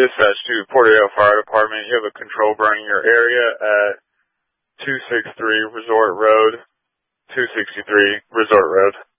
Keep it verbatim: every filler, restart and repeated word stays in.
Dispatch to Porterdale Fire Department. You have a control burn in your area at two sixty-three Resort Road. two sixty-three Resort Road.